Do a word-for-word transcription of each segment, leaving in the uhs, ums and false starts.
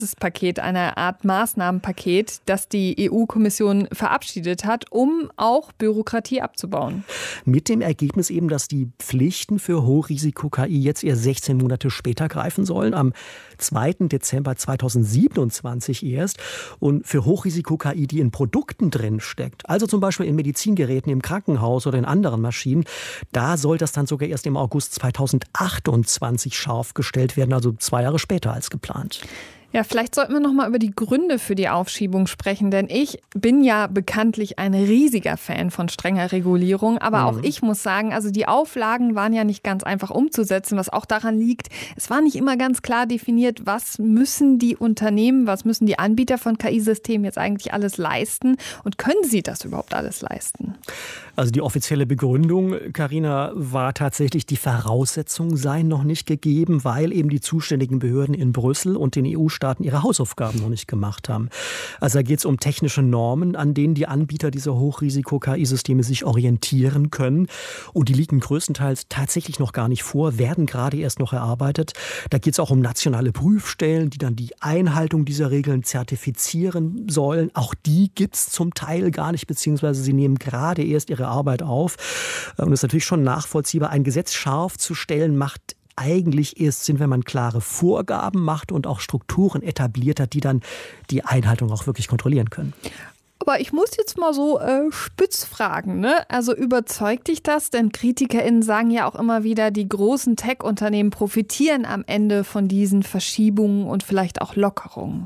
Das Paket, eine Art Maßnahmenpaket, das die E U-Kommission verabschiedet hat, um auch Bürokratie abzubauen. Mit dem Ergebnis eben, dass die Pflichten für Hochrisiko-K I jetzt eher sechzehn Monate später greifen sollen, am zweiten Dezember zweitausendsiebenundzwanzig erst. Und für Hochrisiko-K I, die in Produkten drin steckt, also zum Beispiel in Medizingeräten im Krankenhaus oder in anderen Maschinen, da soll das dann sogar erst im August zweitausendachtundzwanzig scharf gestellt werden, also zwei Jahre später als geplant. Ja, vielleicht sollten wir noch mal über die Gründe für die Aufschiebung sprechen, denn ich bin ja bekanntlich ein riesiger Fan von strenger Regulierung, aber mhm. auch ich muss sagen, also die Auflagen waren ja nicht ganz einfach umzusetzen, was auch daran liegt, es war nicht immer ganz klar definiert, was müssen die Unternehmen, was müssen die Anbieter von K I-Systemen jetzt eigentlich alles leisten und können sie das überhaupt alles leisten? Also die offizielle Begründung, Carina, war tatsächlich, die Voraussetzungen seien noch nicht gegeben, weil eben die zuständigen Behörden in Brüssel und den E U-Staaten ihre Hausaufgaben noch nicht gemacht haben. Also da geht es um technische Normen, an denen die Anbieter dieser Hochrisiko-K I-Systeme sich orientieren können. Und die liegen größtenteils tatsächlich noch gar nicht vor, werden gerade erst noch erarbeitet. Da geht es auch um nationale Prüfstellen, die dann die Einhaltung dieser Regeln zertifizieren sollen. Auch die gibt es zum Teil gar nicht, beziehungsweise sie nehmen gerade erst ihre Arbeit auf. Und es ist natürlich schon nachvollziehbar, ein Gesetz scharf zu stellen, macht eigentlich erst Sinn, wenn man klare Vorgaben macht und auch Strukturen etabliert hat, die dann die Einhaltung auch wirklich kontrollieren können. Aber ich muss jetzt mal so äh, spitz fragen, ne? Also überzeugt dich das? Denn KritikerInnen sagen ja auch immer wieder, die großen Tech-Unternehmen profitieren am Ende von diesen Verschiebungen und vielleicht auch Lockerungen.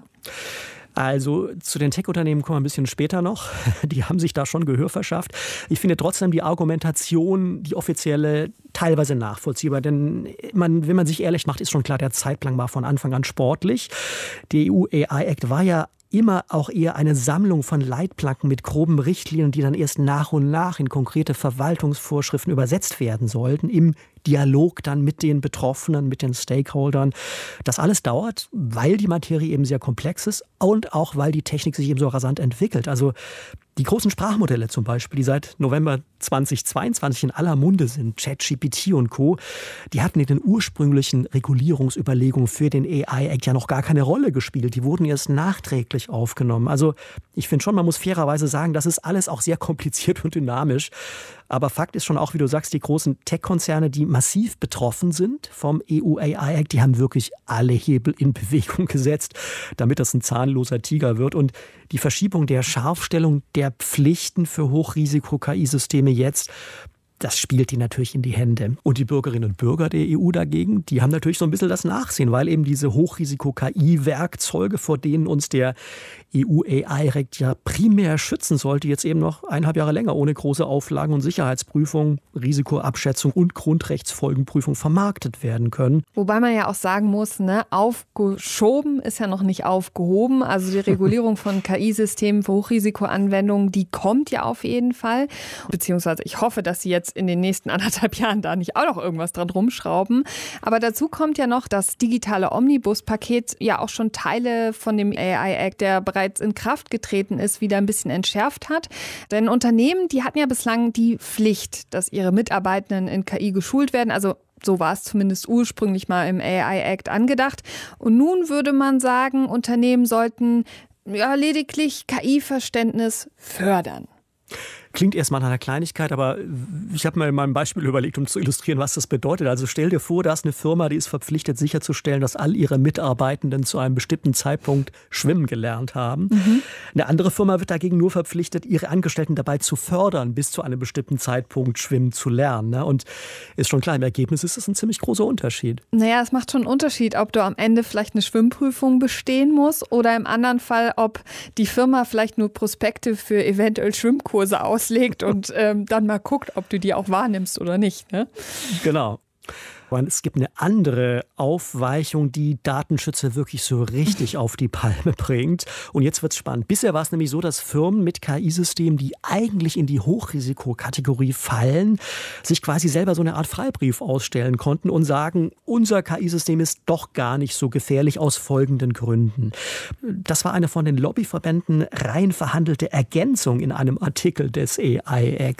Also zu den Tech-Unternehmen kommen wir ein bisschen später noch. Die haben sich da schon Gehör verschafft. Ich finde trotzdem die Argumentation, die offizielle, teilweise nachvollziehbar. Denn man, wenn man sich ehrlich macht, ist schon klar, der Zeitplan war von Anfang an sportlich. Der E U A I Act war ja immer auch eher eine Sammlung von Leitplanken mit groben Richtlinien, die dann erst nach und nach in konkrete Verwaltungsvorschriften übersetzt werden sollten, im Dialog dann mit den Betroffenen, mit den Stakeholdern. Das alles dauert, weil die Materie eben sehr komplex ist und auch, weil die Technik sich eben so rasant entwickelt. Also die großen Sprachmodelle zum Beispiel, die seit November zweitausendzweiundzwanzig in aller Munde sind, ChatGPT und Co., die hatten in den ursprünglichen Regulierungsüberlegungen für den A I Act ja noch gar keine Rolle gespielt. Die wurden erst nachträglich aufgenommen. Also ich finde schon, man muss fairerweise sagen, das ist alles auch sehr kompliziert und dynamisch. Aber Fakt ist schon auch, wie du sagst, die großen Tech-Konzerne, die massiv betroffen sind vom E U A I Act, die haben wirklich alle Hebel in Bewegung gesetzt, damit das ein zahnloser Tiger wird. Und die Verschiebung der Scharfstellung der Pflichten für Hochrisiko-K I-Systeme jetzt, das spielt die natürlich in die Hände. Und die Bürgerinnen und Bürger der E U dagegen, die haben natürlich so ein bisschen das Nachsehen, weil eben diese Hochrisiko-K I-Werkzeuge, vor denen uns der E U A I Act ja primär schützen sollte, jetzt eben noch eineinhalb Jahre länger ohne große Auflagen und Sicherheitsprüfung, Risikoabschätzung und Grundrechtsfolgenprüfung vermarktet werden können. Wobei man ja auch sagen muss, ne, aufgeschoben ist ja noch nicht aufgehoben. Also die Regulierung von K I-Systemen für Hochrisikoanwendungen, die kommt ja auf jeden Fall. Beziehungsweise ich hoffe, dass sie jetzt in den nächsten anderthalb Jahren da nicht auch noch irgendwas dran rumschrauben. Aber dazu kommt ja noch das digitale Omnibus-Paket, ja auch schon Teile von dem A I Act, der bereits in Kraft getreten ist, wieder ein bisschen entschärft hat. Denn Unternehmen, die hatten ja bislang die Pflicht, dass ihre Mitarbeitenden in K I geschult werden. Also so war es zumindest ursprünglich mal im A I Act angedacht. Und nun würde man sagen, Unternehmen sollten ja lediglich K I-Verständnis fördern. Klingt erstmal nach einer Kleinigkeit, aber ich habe mir mal ein Beispiel überlegt, um zu illustrieren, was das bedeutet. Also stell dir vor, da ist eine Firma, die ist verpflichtet, sicherzustellen, dass all ihre Mitarbeitenden zu einem bestimmten Zeitpunkt schwimmen gelernt haben. Mhm. Eine andere Firma wird dagegen nur verpflichtet, ihre Angestellten dabei zu fördern, bis zu einem bestimmten Zeitpunkt schwimmen zu lernen. Und ist schon klar, im Ergebnis ist das ein ziemlich großer Unterschied. Naja, es macht schon einen Unterschied, ob du am Ende vielleicht eine Schwimmprüfung bestehen musst oder im anderen Fall, ob die Firma vielleicht nur Prospekte für eventuell Schwimmkurse auslegt und ähm, dann mal guckt, ob du die auch wahrnimmst oder nicht. Ne? Genau. Und es gibt eine andere Aufweichung, die Datenschützer wirklich so richtig auf die Palme bringt. Und jetzt wird's spannend. Bisher war es nämlich so, dass Firmen mit K I-Systemen, die eigentlich in die Hochrisikokategorie fallen, sich quasi selber so eine Art Freibrief ausstellen konnten und sagen, unser K I-System ist doch gar nicht so gefährlich aus folgenden Gründen. Das war eine von den Lobbyverbänden rein verhandelte Ergänzung in einem Artikel des A I Acts.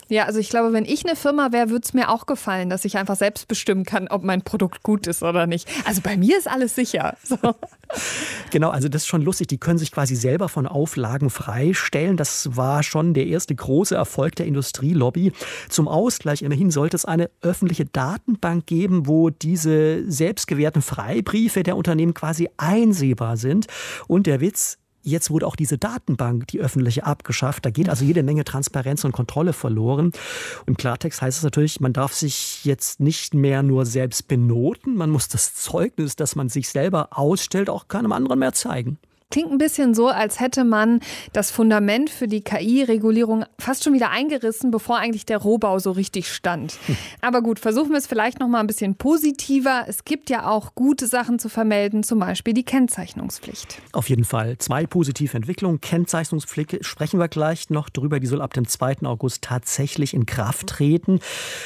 Ja, also ich glaube, wenn ich eine Firma wäre, würde es mir auch gefallen, dass ich einfach selbst bestimmen kann, ob mein Produkt gut ist oder nicht. Also bei mir ist alles sicher. So. Genau, also das ist schon lustig. Die können sich quasi selber von Auflagen freistellen. Das war schon der erste große Erfolg der Industrielobby. Zum Ausgleich immerhin sollte es eine öffentliche Datenbank geben, wo diese selbstgewährten Freibriefe der Unternehmen quasi einsehbar sind. Und der Witz: Jetzt wurde auch diese Datenbank, die öffentliche, abgeschafft. Da geht also jede Menge Transparenz und Kontrolle verloren. Im Klartext heißt es natürlich, man darf sich jetzt nicht mehr nur selbst benoten. Man muss das Zeugnis, das man sich selber ausstellt, auch keinem anderen mehr zeigen. Klingt ein bisschen so, als hätte man das Fundament für die K I-Regulierung fast schon wieder eingerissen, bevor eigentlich der Rohbau so richtig stand. Hm. Aber gut, versuchen wir es vielleicht noch mal ein bisschen positiver. Es gibt ja auch gute Sachen zu vermelden, zum Beispiel die Kennzeichnungspflicht. Auf jeden Fall. Zwei positive Entwicklungen. Kennzeichnungspflicht sprechen wir gleich noch drüber. Die soll ab dem zweiten August tatsächlich in Kraft treten.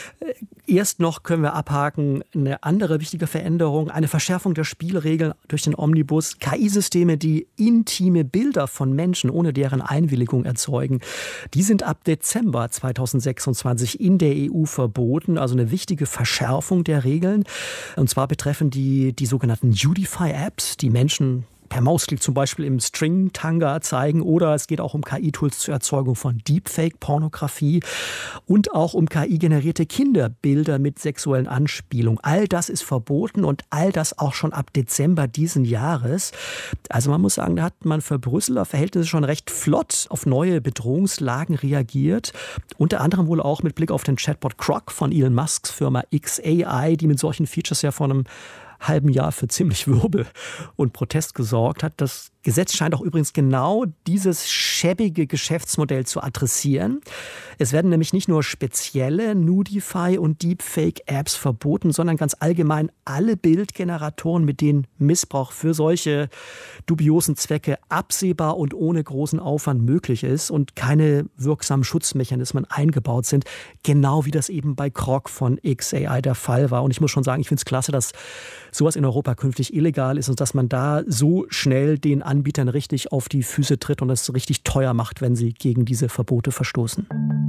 Erst noch können wir abhaken eine andere wichtige Veränderung, eine Verschärfung der Spielregeln durch den Omnibus. K I-Systeme, die intime Bilder von Menschen ohne deren Einwilligung erzeugen, die sind ab Dezember zweitausendsechsundzwanzig in der E U verboten. Also eine wichtige Verschärfung der Regeln. Und zwar betreffen die die sogenannten Nudify-Apps, die Menschen per Mausklick zum Beispiel im String-Tanga zeigen, oder es geht auch um K I-Tools zur Erzeugung von Deepfake-Pornografie und auch um K I-generierte Kinderbilder mit sexuellen Anspielungen. All das ist verboten und all das auch schon ab Dezember diesen Jahres. Also man muss sagen, da hat man für Brüsseler Verhältnisse schon recht flott auf neue Bedrohungslagen reagiert. Unter anderem wohl auch mit Blick auf den Chatbot Grok von Elon Musks Firma X A I, die mit solchen Features ja vor einem halben Jahr für ziemlich Wirbel und Protest gesorgt hat. Das Gesetz scheint auch übrigens genau dieses schäbige Geschäftsmodell zu adressieren. Es werden nämlich nicht nur spezielle Nudify- und Deepfake-Apps verboten, sondern ganz allgemein alle Bildgeneratoren, mit denen Missbrauch für solche dubiosen Zwecke absehbar und ohne großen Aufwand möglich ist und keine wirksamen Schutzmechanismen eingebaut sind, genau wie das eben bei Grok von X A I der Fall war. Und ich muss schon sagen, ich finde es klasse, dass sowas in Europa künftig illegal ist und dass man da so schnell den Anbietern richtig auf die Füße tritt und es richtig teuer macht, wenn sie gegen diese Verbote verstoßen.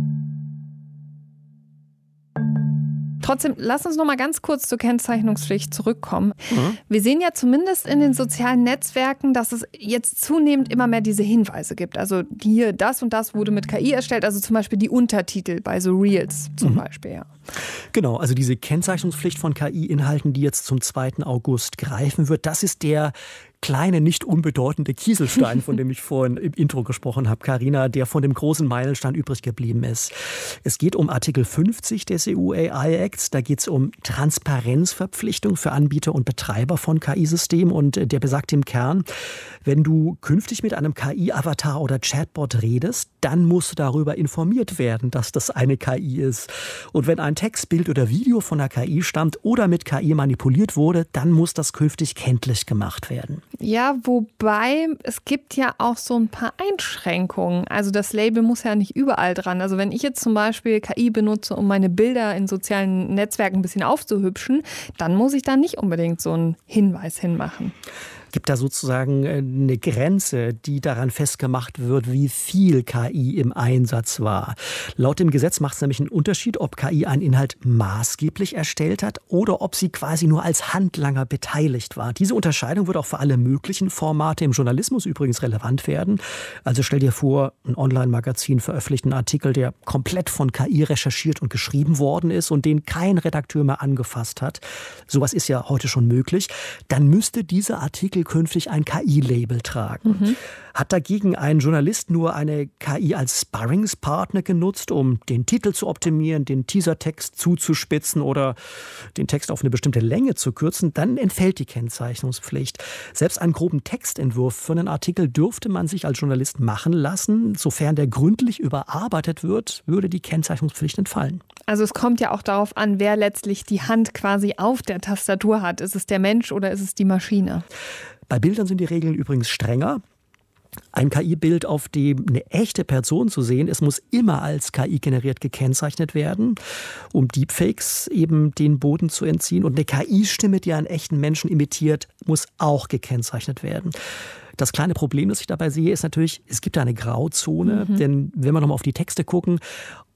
Trotzdem, lass uns noch mal ganz kurz zur Kennzeichnungspflicht zurückkommen. Mhm. Wir sehen ja zumindest in den sozialen Netzwerken, dass es jetzt zunehmend immer mehr diese Hinweise gibt. Also hier, das und das wurde mit K I erstellt, also zum Beispiel die Untertitel bei so Reels zum mhm. Beispiel. Ja. Genau, also diese Kennzeichnungspflicht von K I-Inhalten, die jetzt zum zweiten August greifen wird, das ist der kleine, nicht unbedeutende Kieselstein, von dem ich vorhin im Intro gesprochen habe, Carina, der von dem großen Meilenstein übrig geblieben ist. Es geht um Artikel fünfzig des E U A I Acts. Da geht es um Transparenzverpflichtung für Anbieter und Betreiber von K I-Systemen. Und der besagt im Kern, wenn du künftig mit einem K I-Avatar oder Chatbot redest, dann musst du darüber informiert werden, dass das eine K I ist. Und wenn ein Text, Bild oder Video von einer K I stammt oder mit K I manipuliert wurde, dann muss das künftig kenntlich gemacht werden. Ja, wobei es gibt ja auch so ein paar Einschränkungen. Also das Label muss ja nicht überall dran. Also wenn ich jetzt zum Beispiel K I benutze, um meine Bilder in sozialen Netzwerken ein bisschen aufzuhübschen, dann muss ich da nicht unbedingt so einen Hinweis hinmachen. Gibt da sozusagen eine Grenze, die daran festgemacht wird, wie viel K I im Einsatz war. Laut dem Gesetz macht es nämlich einen Unterschied, ob K I einen Inhalt maßgeblich erstellt hat oder ob sie quasi nur als Handlanger beteiligt war. Diese Unterscheidung wird auch für alle möglichen Formate im Journalismus übrigens relevant werden. Also stell dir vor, ein Online-Magazin veröffentlicht einen Artikel, der komplett von K I recherchiert und geschrieben worden ist und den kein Redakteur mehr angefasst hat. Sowas ist ja heute schon möglich. Dann müsste dieser Artikel künftig ein K I-Label tragen. Mhm. Hat dagegen ein Journalist nur eine K I als Sparringspartner genutzt, um den Titel zu optimieren, den Teasertext zuzuspitzen oder den Text auf eine bestimmte Länge zu kürzen, dann entfällt die Kennzeichnungspflicht. Selbst einen groben Textentwurf für einen Artikel dürfte man sich als Journalist machen lassen. Sofern der gründlich überarbeitet wird, würde die Kennzeichnungspflicht entfallen. Also es kommt ja auch darauf an, wer letztlich die Hand quasi auf der Tastatur hat. Ist es der Mensch oder ist es die Maschine? Bei Bildern sind die Regeln übrigens strenger. Ein K I-Bild, auf dem eine echte Person zu sehen ist, muss immer als K I generiert gekennzeichnet werden, um Deepfakes eben den Boden zu entziehen. Und eine K I-Stimme, die einen echten Menschen imitiert, muss auch gekennzeichnet werden. Das kleine Problem, das ich dabei sehe, ist natürlich, es gibt da eine Grauzone. Mhm. Denn wenn wir nochmal auf die Texte gucken,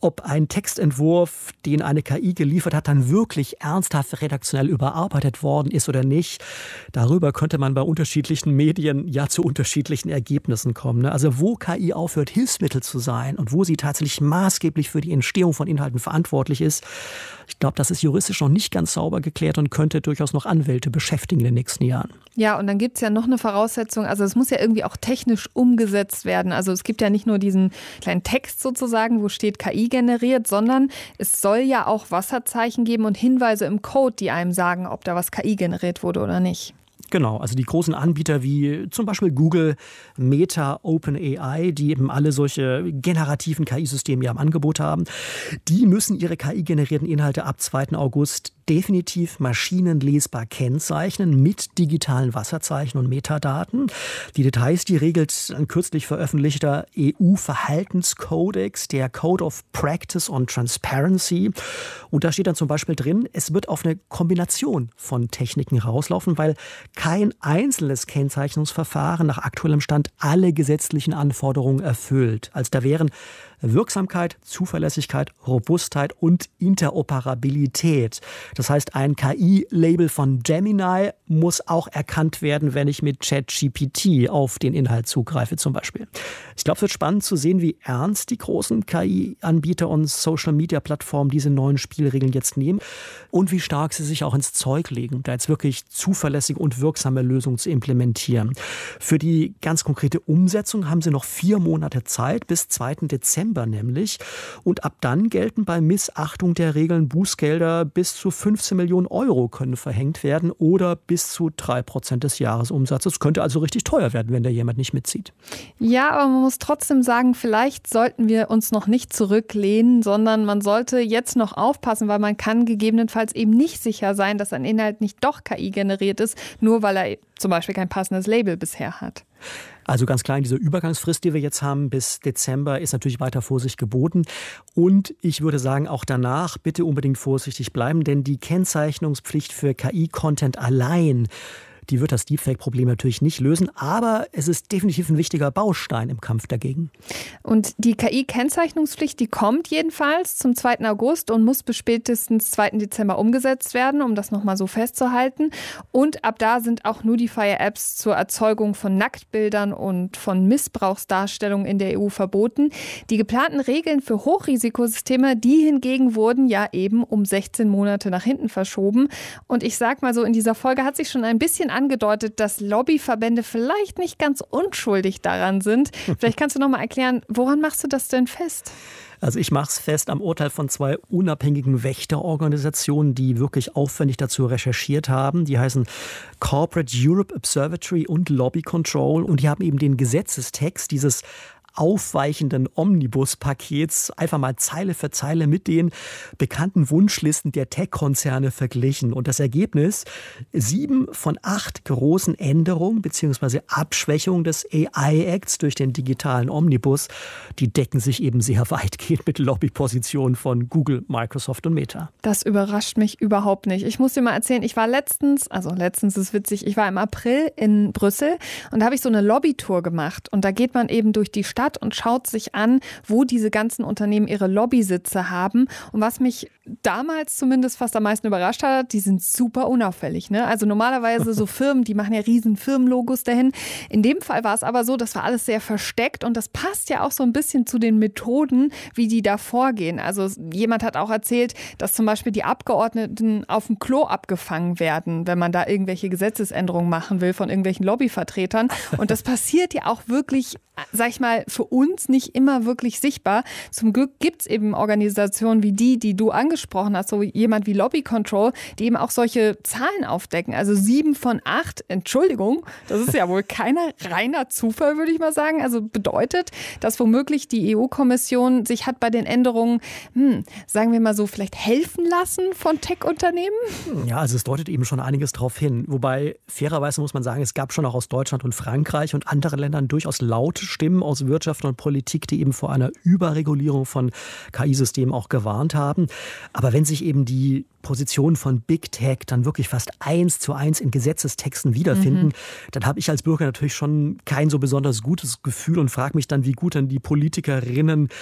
ob ein Textentwurf, den eine K I geliefert hat, dann wirklich ernsthaft redaktionell überarbeitet worden ist oder nicht. Darüber könnte man bei unterschiedlichen Medien ja zu unterschiedlichen Ergebnissen kommen. Also wo K I aufhört, Hilfsmittel zu sein und wo sie tatsächlich maßgeblich für die Entstehung von Inhalten verantwortlich ist, ich glaube, das ist juristisch noch nicht ganz sauber geklärt und könnte durchaus noch Anwälte beschäftigen in den nächsten Jahren. Ja, und dann gibt es ja noch eine Voraussetzung, also es muss ja irgendwie auch technisch umgesetzt werden. Also es gibt ja nicht nur diesen kleinen Text sozusagen, wo steht K I generiert, sondern es soll ja auch Wasserzeichen geben und Hinweise im Code, die einem sagen, ob da was K I generiert wurde oder nicht. Genau, also die großen Anbieter wie zum Beispiel Google, Meta, OpenAI, die eben alle solche generativen K I-Systeme ja im Angebot haben, die müssen ihre K I-generierten Inhalte ab zweiten August definitiv maschinenlesbar kennzeichnen mit digitalen Wasserzeichen und Metadaten. Die Details, die regelt ein kürzlich veröffentlichter E U-Verhaltenskodex, der Code of Practice on Transparency. Und da steht dann zum Beispiel drin, es wird auf eine Kombination von Techniken rauslaufen, weil kein einzelnes Kennzeichnungsverfahren nach aktuellem Stand alle gesetzlichen Anforderungen erfüllt. Also da wären Wirksamkeit, Zuverlässigkeit, Robustheit und Interoperabilität. Das heißt, ein K I-Label von Gemini muss auch erkannt werden, wenn ich mit ChatGPT auf den Inhalt zugreife zum Beispiel. Ich glaube, es wird spannend zu sehen, wie ernst die großen K I-Anbieter und Social-Media-Plattformen diese neuen Spielregeln jetzt nehmen und wie stark sie sich auch ins Zeug legen, da jetzt wirklich zuverlässige und wirksame Lösungen zu implementieren. Für die ganz konkrete Umsetzung haben sie noch vier Monate Zeit, bis zweiten Dezember nämlich. Und ab dann gelten bei Missachtung der Regeln Bußgelder bis zu fünfzehn Millionen Euro können verhängt werden oder bis zu drei Prozent des Jahresumsatzes. Könnte also richtig teuer werden, wenn da jemand nicht mitzieht. Ja, aber man muss trotzdem sagen, vielleicht sollten wir uns noch nicht zurücklehnen, sondern man sollte jetzt noch aufpassen, weil man kann gegebenenfalls eben nicht sicher sein, dass ein Inhalt nicht doch K I generiert ist, nur weil er zum Beispiel kein passendes Label bisher hat. Also ganz klar, diese Übergangsfrist, die wir jetzt haben bis Dezember, ist natürlich weiter Vorsicht geboten. Und ich würde sagen, auch danach bitte unbedingt vorsichtig bleiben, denn die Kennzeichnungspflicht für K I-Content allein, die wird das Deepfake-Problem natürlich nicht lösen, aber es ist definitiv ein wichtiger Baustein im Kampf dagegen. Und die K I-Kennzeichnungspflicht, die kommt jedenfalls zum zweiten August und muss bis spätestens zweiten Dezember umgesetzt werden, um das nochmal so festzuhalten. Und ab da sind auch Notifier-Apps zur Erzeugung von Nacktbildern und von Missbrauchsdarstellungen in der E U verboten. Die geplanten Regeln für Hochrisikosysteme, die hingegen wurden ja eben um sechzehn Monate nach hinten verschoben. Und ich sag mal so, in dieser Folge hat sich schon ein bisschen angedeutet, dass Lobbyverbände vielleicht nicht ganz unschuldig daran sind. Vielleicht kannst du noch mal erklären, woran machst du das denn fest? Also ich mache es fest am Urteil von zwei unabhängigen Wächterorganisationen, die wirklich aufwendig dazu recherchiert haben. Die heißen Corporate Europe Observatory und Lobby Control und die haben eben den Gesetzestext dieses aufweichenden Omnibus-Pakets einfach mal Zeile für Zeile mit den bekannten Wunschlisten der Tech-Konzerne verglichen. Und das Ergebnis, sieben von acht großen Änderungen bzw. Abschwächungen des A I-Acts durch den digitalen Omnibus, die decken sich eben sehr weitgehend mit Lobbypositionen von Google, Microsoft und Meta. Das überrascht mich überhaupt nicht. Ich muss dir mal erzählen, ich war letztens, also letztens ist witzig, ich war im April in Brüssel und da habe ich so eine Lobbytour gemacht. Und da geht man eben durch die Stadt und schaut sich an, wo diese ganzen Unternehmen ihre Lobbysitze haben. Und was mich damals zumindest fast am meisten überrascht hat, die sind super unauffällig. Ne? Also normalerweise so Firmen, die machen ja riesen Firmenlogos dahin. In dem Fall war es aber so, das war alles sehr versteckt und das passt ja auch so ein bisschen zu den Methoden, wie die da vorgehen. Also jemand hat auch erzählt, dass zum Beispiel die Abgeordneten auf dem Klo abgefangen werden, wenn man da irgendwelche Gesetzesänderungen machen will von irgendwelchen Lobbyvertretern. Und das passiert ja auch wirklich, sag ich mal, für uns nicht immer wirklich sichtbar. Zum Glück gibt es eben Organisationen wie die, die du angesprochen hast, so jemand wie Lobby Control, die eben auch solche Zahlen aufdecken. Also sieben von acht, Entschuldigung, das ist ja wohl kein reiner Zufall, würde ich mal sagen. Also bedeutet, dass womöglich die E U-Kommission sich hat bei den Änderungen, hm, sagen wir mal so, vielleicht helfen lassen von Tech-Unternehmen? Ja, also es deutet eben schon einiges drauf hin. Wobei, fairerweise muss man sagen, es gab schon auch aus Deutschland und Frankreich und anderen Ländern durchaus laute Stimmen aus Wirtschaft und Politik, die eben vor einer Überregulierung von K I-Systemen auch gewarnt haben. Aber wenn sich eben die Positionen von Big Tech dann wirklich fast eins zu eins in Gesetzestexten wiederfinden, mhm. dann habe ich als Bürger natürlich schon kein so besonders gutes Gefühl und frage mich dann, wie gut dann die Politikerinnen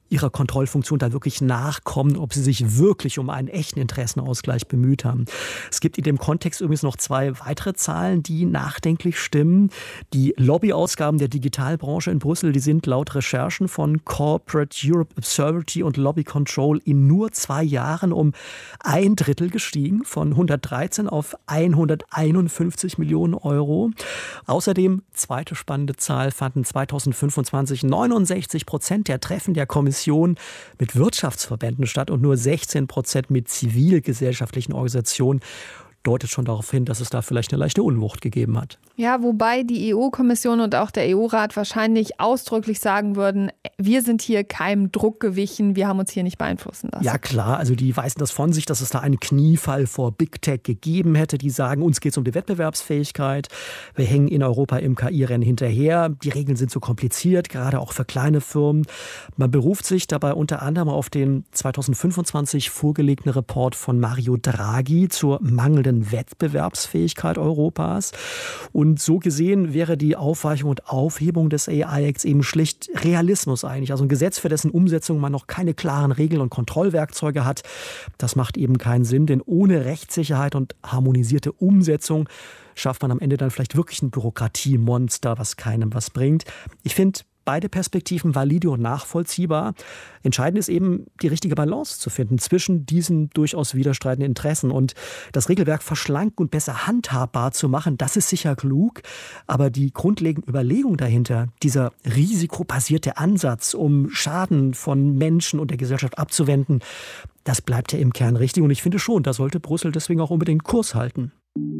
ihrer Kontrollfunktion da wirklich nachkommen, ob sie sich wirklich um einen echten Interessenausgleich bemüht haben. Es gibt in dem Kontext übrigens noch zwei weitere Zahlen, die nachdenklich stimmen. Die Lobbyausgaben der Digitalbranche in Brüssel, die sind laut Recherchen von Corporate Europe Observatory und Lobby Control in nur zwei Jahren um ein Drittel gestiegen, von hundertdreizehn auf hunderteinundfünfzig Millionen Euro. Außerdem, zweite spannende Zahl, fanden zweitausendfünfundzwanzig neunundsechzig Prozent der Treffen der Kommission mit Wirtschaftsverbänden statt und nur sechzehn Prozent mit zivilgesellschaftlichen Organisationen. Deutet schon darauf hin, dass es da vielleicht eine leichte Unwucht gegeben hat. Ja, wobei die E U-Kommission und auch der E U-Rat wahrscheinlich ausdrücklich sagen würden, wir sind hier keinem Druck gewichen, wir haben uns hier nicht beeinflussen lassen. Ja klar, also die weisen das von sich, dass es da einen Kniefall vor Big Tech gegeben hätte. Die sagen, uns geht es um die Wettbewerbsfähigkeit. Wir hängen in Europa im K I-Rennen hinterher. Die Regeln sind zu kompliziert, gerade auch für kleine Firmen. Man beruft sich dabei unter anderem auf den zweitausendfünfundzwanzig vorgelegten Report von Mario Draghi zur mangelnden Wettbewerbsfähigkeit Europas. Und so gesehen wäre die Aufweichung und Aufhebung des A I-Acts eben schlicht Realismus eigentlich. Also ein Gesetz, für dessen Umsetzung man noch keine klaren Regeln und Kontrollwerkzeuge hat. Das macht eben keinen Sinn, denn ohne Rechtssicherheit und harmonisierte Umsetzung schafft man am Ende dann vielleicht wirklich ein Bürokratiemonster, was keinem was bringt. Ich finde beide Perspektiven valide und nachvollziehbar. Entscheidend ist eben, die richtige Balance zu finden zwischen diesen durchaus widerstreitenden Interessen. Und das Regelwerk verschlanken und besser handhabbar zu machen, das ist sicher klug. Aber die grundlegende Überlegung dahinter, dieser risikobasierte Ansatz, um Schaden von Menschen und der Gesellschaft abzuwenden, das bleibt ja im Kern richtig. Und ich finde schon, da sollte Brüssel deswegen auch unbedingt Kurs halten.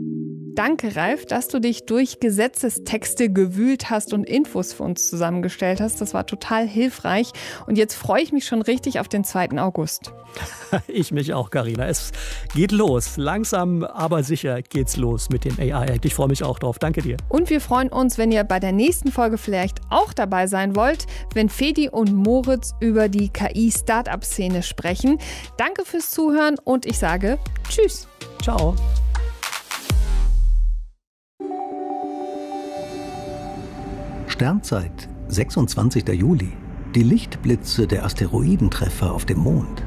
Danke, Ralf, dass du dich durch Gesetzestexte gewühlt hast und Infos für uns zusammengestellt hast. Das war total hilfreich. Und jetzt freue ich mich schon richtig auf den zweiten August. Ich mich auch, Carina. Es geht los. Langsam, aber sicher geht's los mit dem A I-Act. Ich freue mich auch drauf. Danke dir. Und wir freuen uns, wenn ihr bei der nächsten Folge vielleicht auch dabei sein wollt, wenn Fedi und Moritz über die K I-Startup-Szene sprechen. Danke fürs Zuhören und ich sage Tschüss. Ciao. Sternzeit, sechsundzwanzigster Juli. Die Lichtblitze der Asteroidentreffer auf dem Mond.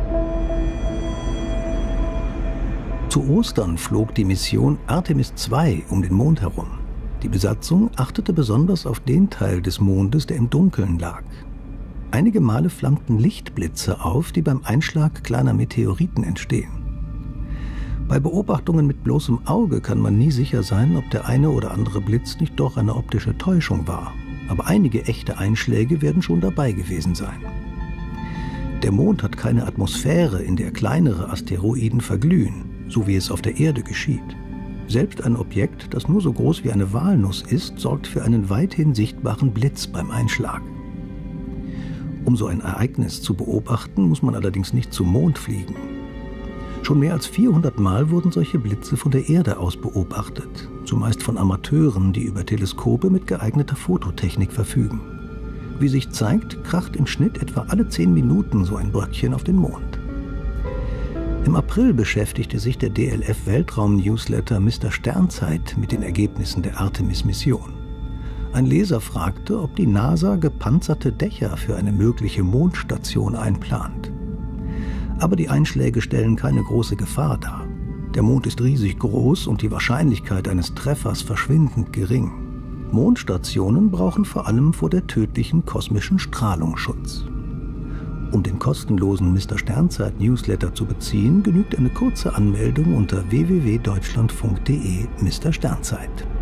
Zu Ostern flog die Mission Artemis zwei um den Mond herum. Die Besatzung achtete besonders auf den Teil des Mondes, der im Dunkeln lag. Einige Male flammten Lichtblitze auf, die beim Einschlag kleiner Meteoriten entstehen. Bei Beobachtungen mit bloßem Auge kann man nie sicher sein, ob der eine oder andere Blitz nicht doch eine optische Täuschung war. Aber einige echte Einschläge werden schon dabei gewesen sein. Der Mond hat keine Atmosphäre, in der kleinere Asteroiden verglühen, so wie es auf der Erde geschieht. Selbst ein Objekt, das nur so groß wie eine Walnuss ist, sorgt für einen weithin sichtbaren Blitz beim Einschlag. Um so ein Ereignis zu beobachten, muss man allerdings nicht zum Mond fliegen. Schon mehr als vierhundert Mal wurden solche Blitze von der Erde aus beobachtet, zumeist von Amateuren, die über Teleskope mit geeigneter Fototechnik verfügen. Wie sich zeigt, kracht im Schnitt etwa alle zehn Minuten so ein Bröckchen auf den Mond. Im April beschäftigte sich der D L F-Weltraum-Newsletter Mister Sternzeit mit den Ergebnissen der Artemis-Mission. Ein Leser fragte, ob die NASA gepanzerte Dächer für eine mögliche Mondstation einplant. Aber die Einschläge stellen keine große Gefahr dar. Der Mond ist riesig groß und die Wahrscheinlichkeit eines Treffers verschwindend gering. Mondstationen brauchen vor allem vor der tödlichen kosmischen Strahlung Schutz. Um den kostenlosen Mister Sternzeit Newsletter zu beziehen, genügt eine kurze Anmeldung unter w w w punkt deutschlandfunk punkt de Mister Sternzeit.